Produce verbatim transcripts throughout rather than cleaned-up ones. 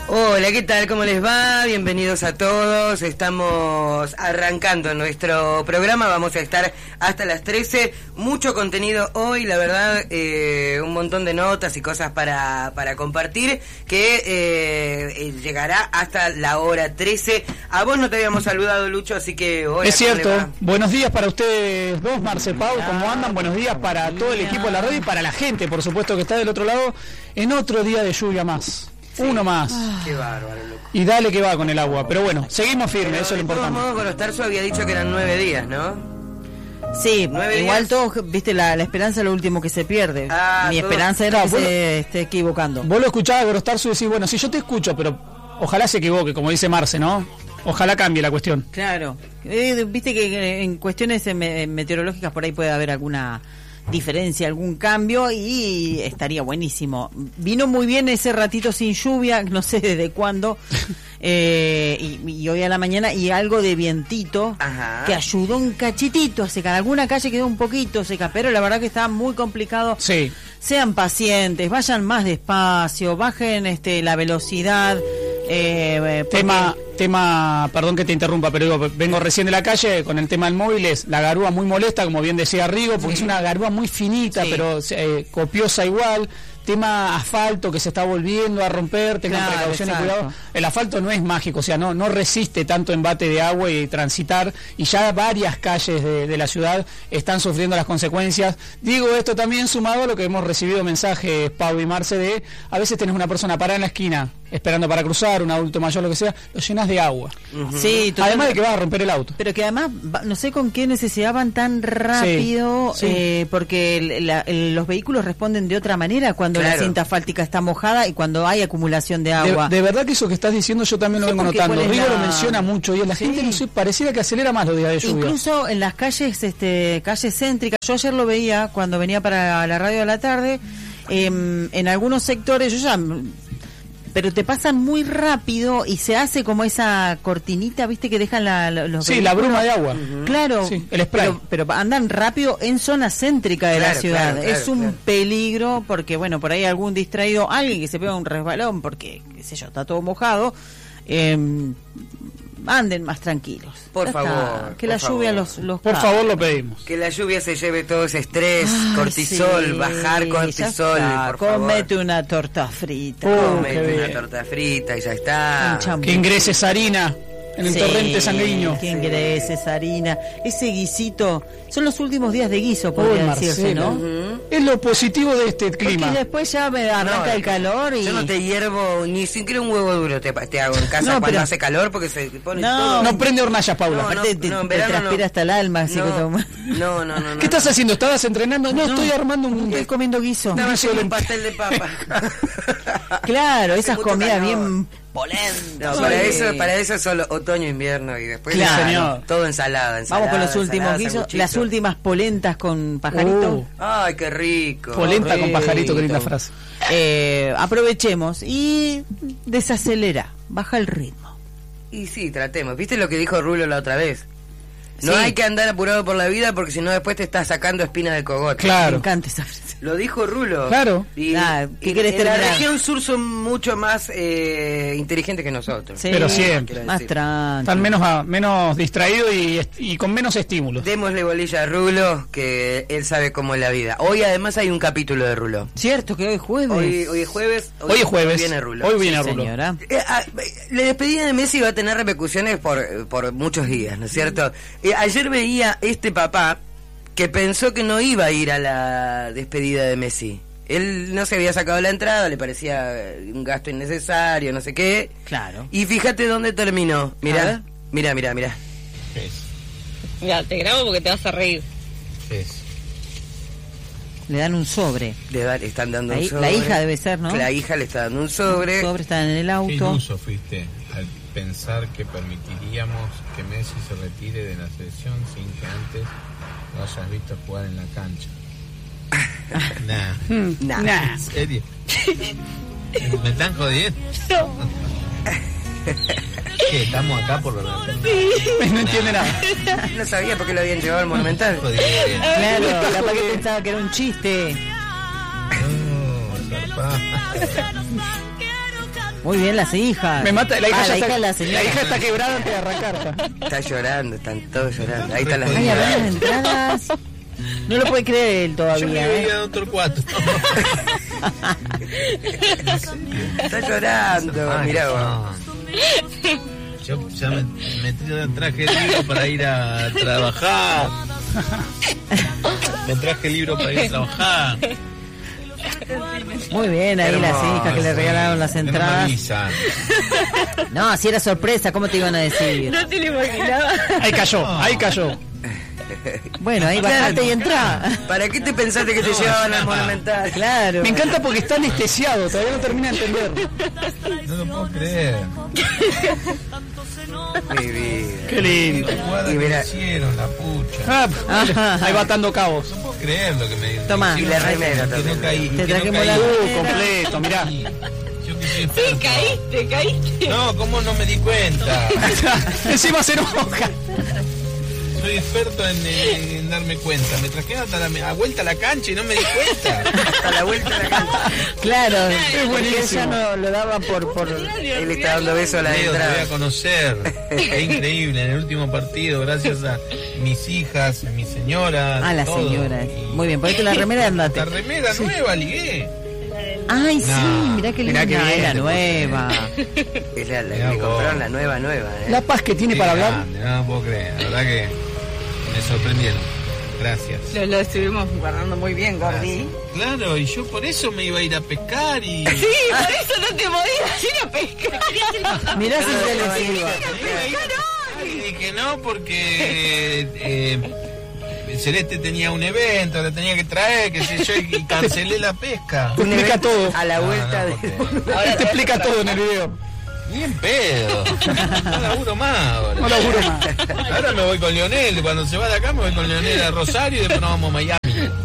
Hola, ¿qué tal? ¿Cómo les va? Bienvenidos a todos. Estamos arrancando nuestro programa. Vamos a estar hasta las trece. Mucho contenido hoy, la verdad, eh, un montón de notas y cosas para, para compartir que eh, llegará hasta la hora trece. A vos no te habíamos saludado, Lucho, así que hola. Es cierto. Buenos días para ustedes dos, Marce, Pau, ¿cómo andan? Buenos días para todo el equipo de la radio y para la gente, por supuesto, que está del otro lado en otro día de lluvia más. Sí. Uno más. Ah, qué bárbaro, loco. Y dale que va con el agua. Pero bueno, seguimos firmes, Pero eso es lo importante. De todos modos, Gorostarzo había dicho que eran nueve días, ¿no? Sí, igual todos, viste, la, la esperanza es lo último que se pierde. Ah, Mi todo. esperanza era no, que se esté equivocando. Vos lo escuchabas a Gorostarzo y decís, bueno, si yo te escucho, pero ojalá se equivoque, como dice Marce, ¿no? Ojalá cambie la cuestión. Claro. Eh, viste que en cuestiones meteorológicas por ahí puede haber alguna diferencia, algún cambio, y estaría buenísimo. Vino muy bien ese ratito sin lluvia, no sé desde cuándo, eh, y, y hoy a la mañana, y algo de vientito. Ajá. Que ayudó un cachitito a secar. Alguna calle quedó un poquito seca, pero la verdad que está muy complicado. Sí. Sean pacientes, vayan más despacio, bajen este la velocidad. Eh, tema, tema, perdón que te interrumpa, pero digo, vengo recién de la calle con el tema del móvil, es la garúa muy molesta, como bien decía Rigo, porque sí. es una garúa muy finita, sí. pero eh, copiosa igual. Tema asfalto que se está volviendo a romper, tengan claro, precaución exacto. y cuidado. El asfalto no es mágico, o sea, no, no resiste tanto embate de agua y transitar, y ya varias calles de, de la ciudad están sufriendo las consecuencias. Digo esto también sumado a lo que hemos recibido mensajes, Pau y Marce, de a veces tenés una persona parada en la esquina esperando para cruzar, un adulto mayor, lo que sea, lo llenas de agua. Uh-huh. Sí, además de que vas a romper el auto. Pero que además, no sé con qué necesidad van tan rápido, sí, sí. Eh, porque la, el, los vehículos responden de otra manera cuando claro. la cinta asfáltica está mojada y cuando hay acumulación de agua. De, de verdad que eso que estás diciendo yo también lo sí, vengo notando. Rigo la... lo menciona mucho y la sí. gente no sé, pareciera que acelera más los días de lluvia. Incluso en las calles, este, calles céntricas, yo ayer lo veía cuando venía para la radio a la tarde, eh, en algunos sectores, yo ya... pero te pasan muy rápido y se hace como esa cortinita, viste, que dejan la, los sí, la bruma de agua. Uh-huh. Claro, sí, el spray. Pero, pero andan rápido en zona céntrica de claro, la ciudad. Claro, claro, es un claro. peligro porque, bueno, por ahí algún distraído, alguien que se pega un resbalón porque, qué sé yo, está todo mojado, eh, anden más tranquilos. Por ya favor. Está. Que por la favor. lluvia los, los Por favor, lo pedimos. Que la lluvia se lleve todo ese estrés, Ay, cortisol, sí, bajar cortisol, por favor. Comete una torta frita. Uh, Comete una torta frita y ya está. Que ingreses harina en el sí, torrente sanguíneo. Que ingreses harina. Ese guisito, son los últimos días de guiso, podría oh, decirse, ¿no? Uh-huh. Es lo positivo de este clima. Porque después ya me arranca no, el calor y... Yo no te hiervo ni siquiera un huevo duro te, te hago en casa no, cuando pero... hace calor porque se pone no, todo. No prende hornallas, Paula. No, no, te, te, no, te transpira no. hasta el alma. Así no, que no, no, no, no. ¿Qué estás haciendo? ¿Estabas entrenando? No, no estoy armando un... Estoy comiendo guiso. Estaba haciendo un pastel de papa. Claro, esas comidas bien... No, para eso, para eso es solo otoño, invierno y después claro. señor. Todo ensalada, ensalada. Vamos con los últimos guisos, las últimas polentas con pajarito. Uh. Ay, qué rico. Polenta rico. con pajarito, qué linda frase. Eh, aprovechemos y desacelera, baja el ritmo. Y sí, tratemos. ¿Viste lo que dijo Rulo la otra vez? No sí. hay que andar apurado por la vida porque si no después te estás sacando espinas de cogote. Claro. Me encanta esa frase. Lo dijo Rulo. Claro. Y, ah, ¿qué y querés en la terminar? región sur son mucho más eh, inteligentes que nosotros. Sí, pero siempre. Más tranquilo. Están menos, a, menos distraídos y, y con menos estímulos. Démosle bolilla a Rulo, que él sabe cómo es la vida. Hoy además hay un capítulo de Rulo. Cierto que hoy es jueves. Hoy, hoy es jueves. Hoy, hoy es jueves. Hoy viene Rulo. Hoy viene sí, Rulo. Señora. Eh, a, la despedida de Messi va a tener repercusiones por, por muchos días, ¿no es cierto? Eh, ayer veía este papá que pensó que no iba a ir a la despedida de Messi. Él no se había sacado la entrada, le parecía un gasto innecesario, no sé qué. Claro. Y fíjate dónde terminó. Mirá, mirá, mirá, mirá. ¿Qué es? Mira, te grabo porque te vas a reír. ¿Qué es? Le dan un sobre. Le, da, le están dando la, un sobre. La hija debe ser, ¿no? La hija le está dando un sobre. El sobre está en el auto. ¿Qué iluso fuiste al pensar que permitiríamos que Messi se retire de la selección sin que antes lo hayas visto jugar en la cancha? Nah. Nah. Nah. ¿En serio? ¿Me están jodiendo? No. ¿Qué? ¿Estamos acá por lo Sí. No entiende nada. No sabía por qué lo habían llevado al Monumental. Claro, capaz que pensaba que era un chiste. No, zarpá. Muy bien, las hijas. Me mata, la hija, ah, ya la está, hija, la señora. la hija está quebrada antes de arrancar. Está llorando, están todos llorando. Ahí están las Ay, a ver las entradas. No lo puede creer él Yo me todavía. voy ¿eh? a Doctor cuatro. Está llorando, Ay, mirá vos. no. Yo ya me, me tra- traje el libro para ir a trabajar. Me traje el libro para ir a trabajar. Muy bien, ahí las hijas que le regalaron las Que no me entradas. avisan. No, si era sorpresa, ¿cómo te iban a decir? No te lo imaginaba. Ahí cayó, ahí cayó. Bueno, ahí bajate y entrá. ¿Para qué te pensaste que te llevaban al Monumental? Claro. Me encanta porque está anestesiado, todavía no termina de entender. No lo puedo creer. Mi vida. Qué lindo. Qué jugada Y que mira- hicieron, la pucha. Ah, Ajá. ahí va atando cabos. No puedo creer lo que me Toma. me Y la hicieron, remera que también. no caí, Te que no trajimos caí. la- Uh, completo, mirá. Yo que soy Sí, experto. caíste, caíste. No, ¿cómo no me di cuenta? Encima se enoja. Soy experto en, en- en darme cuenta. Me trajeron hasta la a vuelta a la cancha y no me di cuenta. Hasta la vuelta de la cancha. Claro, porque buenísimo. ella no lo daba por... por... Él está dando besos a la Leo, te voy a entrada. conocer. Es increíble. En el último partido, gracias a mis hijas, mi señora. Ah, la todo. señora. Y- Muy bien, ponete la remera y andate. La remera nueva, ligué. Ay, sí, No. mirá qué linda, Mirá qué bien. era nueva. Es la, la Mirá que vos. compraron la nueva, nueva. ¿eh? La paz que tiene Qué para hablar. grande, no lo puedo creer. La verdad que me sorprendieron. Gracias. Lo, lo estuvimos guardando muy bien, Gordi. Claro, y yo por eso me iba a ir a pescar y... Sí, por eso no te podías ir a pescar. Mirá si se le sirva. Y dije no porque eh, Celeste tenía un evento, la tenía que traer, qué sé yo, y y cancelé la pesca. Te explica evento todo. A la No, vuelta no, de... porque- Ahora te explica todo en el video. Ni en pedo. No laburo más ahora. No laburo más. Ahora me voy con Leonel. Cuando se va de acá me voy con Leonel a Rosario y después nos vamos a Miami.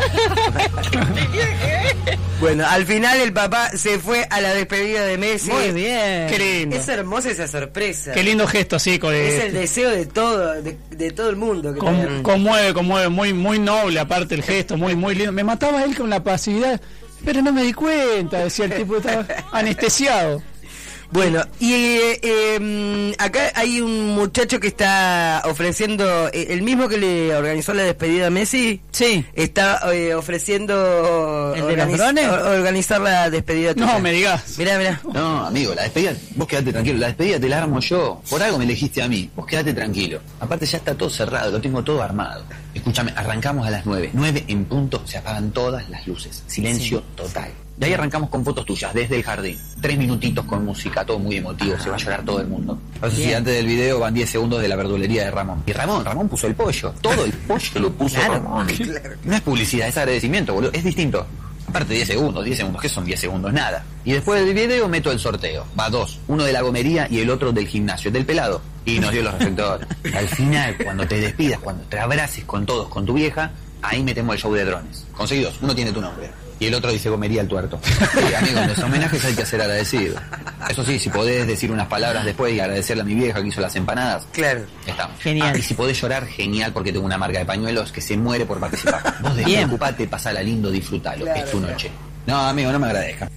Bueno, al final el papá se fue a la despedida de Messi. Muy bien. Qué lindo. Es hermosa esa sorpresa. Qué lindo gesto, sí. con- Es el deseo de todo, de, de todo el mundo. Que Con- tengan- conmueve, conmueve, muy, muy noble aparte el gesto, muy, muy lindo. Me mataba él con la pasividad, pero no me di cuenta, decía el tipo, estaba anestesiado. Bueno, y eh, eh, acá hay un muchacho que está ofreciendo, eh, el mismo que le organizó la despedida a Messi, Sí. está eh, ofreciendo ¿El de los organiz- drones? or- organizar la despedida tuya. No me digas. Mirá, mirá. No, amigo, la despedida, vos quedate tranquilo, la despedida te la armo yo. Por algo me elegiste a mí, vos quedate tranquilo. Aparte ya está todo cerrado, lo tengo todo armado. Escúchame, arrancamos a las nueve. Nueve en punto, se apagan todas las luces. Silencio total. De ahí arrancamos con fotos tuyas, desde el jardín. Tres minutitos con música, todo muy emotivo, se va a llorar todo el mundo. Eso sí, antes del video van diez segundos de la verdulería de Ramón. Y Ramón, Ramón puso el pollo. Todo el pollo lo puso Claro. Ramón. No es publicidad, es agradecimiento, boludo. Es distinto. Aparte diez segundos, diez segundos, ¿qué son diez segundos? Nada. Y después del video meto el sorteo. Va dos. Uno de la gomería y el otro del gimnasio, del pelado. Y nos dio los reflectores. Al final, cuando te despidas, cuando te abraces con todos, con tu vieja, ahí metemos el show de drones. Conseguidos. Uno tiene tu nombre. Y el otro dice gomería al tuerto. Sí, amigo, en los homenajes hay que ser agradecido. Eso sí, si podés decir unas palabras después y agradecerle a mi vieja que hizo las empanadas, Claro. estamos. Genial. Ah, y si podés llorar, genial, porque tengo una marca de pañuelos que se muere por participar. Vos Bien. despreocupate, pasala lindo, disfrutalo. Claro, es tu claro. noche. No, amigo, no me agradezca.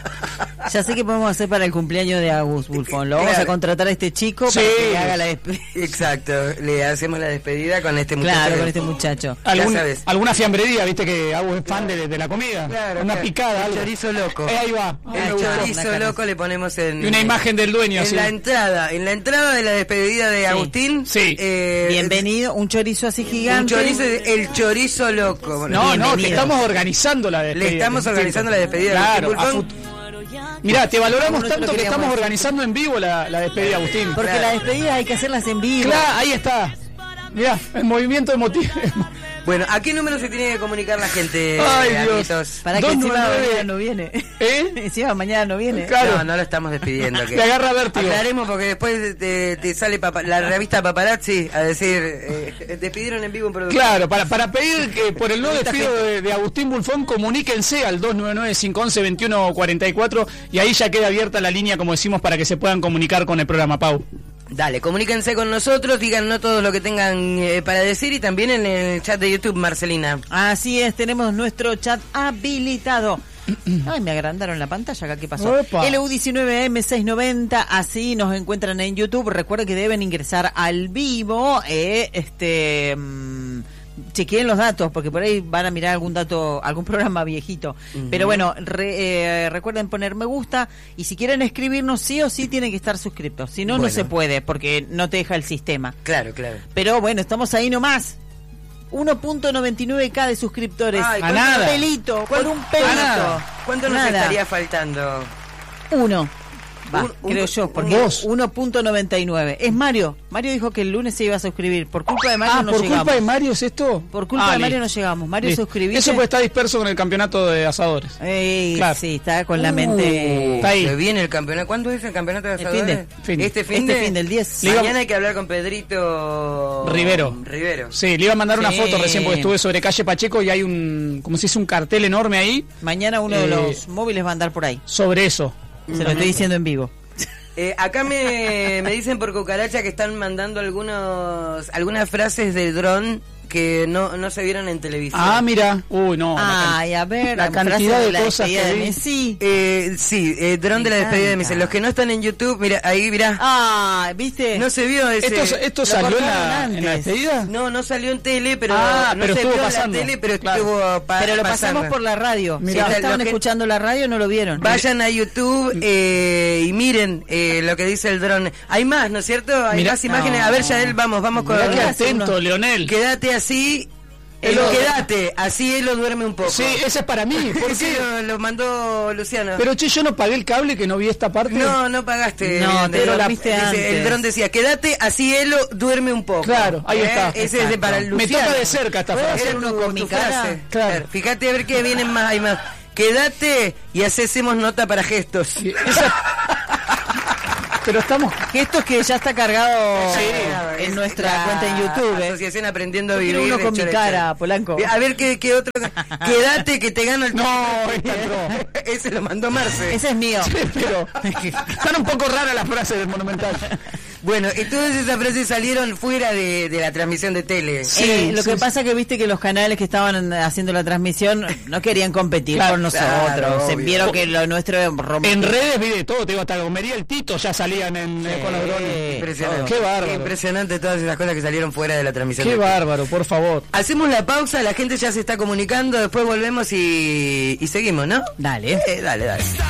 Ya sé que podemos hacer para el cumpleaños de Agus Bulfón. Lo vamos Claro. a contratar a este chico Sí. para que le haga la despedida. Exacto, le hacemos la despedida con este muchacho. Claro, que- con este muchacho. Algún- sabes. alguna fiambrería, viste que Agus es fan de, de la comida. Claro, una claro. picada, El algo. chorizo loco. Eh, ahí va. Ah, El me gusta. chorizo Una carne. loco le ponemos en... Y una imagen del dueño, En así. la entrada, en la entrada de la despedida de Sí. Agustín. Sí. eh, Bienvenido, un chorizo así Un gigante. chorizo, el chorizo loco. Bueno, No, no, que Bienvenido. estamos organizando la despedida. Le estamos organizando la despedida de Claro, Agustín a Bulfón. fut- Mirá, te valoramos Nosotros tanto que queríamos estamos decir. organizando en vivo la, la despedida, Agustín. Porque Claro. las despedidas hay que hacerlas en vivo. Claro, ahí está. Mirá, el movimiento emotivo. Bueno, ¿a qué número se tiene que comunicar la gente? Ay, eh, Dios. amiguitos? Para que Dos encima nueve nueve. mañana no viene. ¿Eh? Encima mañana no viene. Claro. No, no lo estamos despidiendo. que- Te agarra vértigo. Aclaremos porque después te, te sale papa- la revista Paparazzi a decir, eh, despidieron en vivo un producto. Claro, para, para pedir que por el no despido de, de Agustín Bulfón, comuníquense al dos nueve nueve, cinco uno uno, dos uno cuatro cuatro y ahí ya queda abierta la línea, como decimos, para que se puedan comunicar con el programa, Pau. Dale, comuníquense con nosotros, díganos todo lo que tengan eh, para decir y también en el chat de YouTube, Marcelina. Así es, tenemos nuestro chat habilitado. Ay, me agrandaron la pantalla acá, ¿qué pasó? Opa. L U diecinueve M seiscientos noventa, así nos encuentran en YouTube. Recuerden que deben ingresar al vivo, eh, este... Mmm, chequeen los datos, porque por ahí van a mirar algún dato, algún programa viejito. Uh-huh. Pero bueno, re, eh, recuerden poner me gusta, y si quieren escribirnos, sí o sí tienen que estar suscriptos. Si no, bueno. no se puede, porque no te deja el sistema. Claro, claro. Pero bueno, estamos ahí nomás. uno punto noventa y nueve K de suscriptores. Ay, a nada. Un pelito, con un pelito. ¿Cuánto nos nada. estaría faltando? Uno. Va, un, creo un, yo, porque uno punto noventa y nueve. Es Mario. Mario dijo que el lunes se iba a suscribir. Por culpa de Mario ah, no ¿por llegamos. culpa de Mario es esto? Por culpa ah, de Mario listo. no llegamos. Mario listo. suscribiste. Eso pues está disperso con el campeonato de asadores. Ey, claro. Sí, está con la mente... Uh, está ahí. Se viene el campeonato. ¿Cuándo es el campeonato de asadores? Fin de, fin. Este fin este de... fin del diez. Mañana hay que hablar con Pedrito... Rivero. Rivero. Sí, le iba a mandar sí. una foto recién porque estuve sobre calle Pacheco y hay un, como si dice un cartel enorme ahí. Mañana uno eh, de los móviles va a andar por ahí. Sobre eso. Se lo estoy diciendo en vivo. Eh, acá me, me dicen por cucaracha que están mandando algunos algunas frases del dron que no, no se vieron en televisión. Ah, mira. Uy, no. Ay, a ver, la cantidad de, de cosas que de vi. Messi. Eh, sí, eh, dron de la despedida de Messi. Los que no están en YouTube, mira, ahí, mirá. Ah, ¿viste? No se vio ese... ¿Esto, esto salió en la, en la despedida? No, no salió en tele, pero ah, no pero se estuvo vio pasando. en la tele, pero claro. estuvo pa Pero lo pasando. pasamos por la radio. Mirá, si estaban que... escuchando la radio, no lo vieron. Vayan a YouTube eh, y miren eh, lo que dice el dron. Hay más, ¿no es cierto? Hay mirá, más imágenes. no. A ver, Yael, vamos, vamos con... Mirá qué atento, uno. Leonel. Quédate así... Eh, Lo... quédate, así él lo duerme un poco. Sí, ese es para mí. ¿Por sí, qué? lo, lo mandó Luciano. Pero che, yo no pagué el cable que no vi esta parte. No, no pagaste. No, te lo dormiste dice, antes. el dron decía, quédate, así él lo duerme un poco. Claro, ahí ¿Eh? está. Ese es de para el Me Luciano. toca de cerca esta ¿Puede frase. ser uno con mi cara? Claro. Claro. Fíjate a ver qué vienen más, hay más. Quédate y hacemos nota para gestos. Esa... Pero estamos... Gestos que ya está cargado Sí, en es nuestra la cuenta en YouTube. ¿eh? Asociación Aprendiendo a Yo quiero Vivir. uno de con mi Chore cara, Chore. Polanco. A ver qué, qué otro. Quédate que te gano el... No, esta no. Ese lo mandó Marce. Ese es mío. Sí, pero están un poco raras las frases del Monumental. Bueno, y todas esas frases salieron fuera de, de la transmisión de tele. Sí, eh, lo sí, que sí. pasa que viste que los canales que estaban haciendo la transmisión no querían competir Claro, con nosotros. claro, Se obvio. vieron que lo nuestro era romántico. En redes vi de todo, te digo, hasta la comería el Tito ya salían en, eh, con los drones. Impresionante. Qué bárbaro. Impresionante todas esas cosas que salieron fuera de la transmisión. Qué de tele. bárbaro, por favor. Hacemos la pausa, la gente ya se está comunicando, después volvemos y, y seguimos, ¿no? Dale. Eh, dale, dale.